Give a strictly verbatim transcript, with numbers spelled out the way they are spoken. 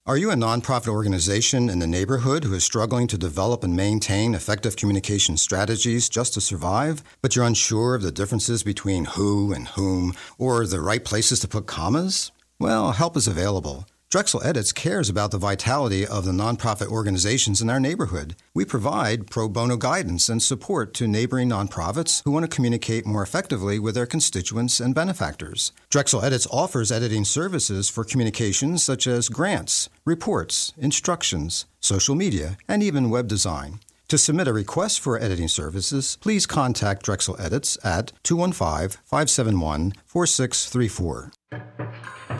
Are you a nonprofit organization in the neighborhood who is struggling to develop and maintain effective communication strategies just to survive, but you're unsure of the differences between who and whom, or the right places to put commas? Well, help is available. Drexel Edits cares about the vitality of the nonprofit organizations in our neighborhood. We provide pro bono guidance and support to neighboring nonprofits who want to communicate more effectively with their constituents and benefactors. Drexel Edits offers editing services for communications such as grants, reports, instructions, social media, and even web design. To submit a request for editing services, please contact Drexel Edits at two one five, five seven one, four six three four.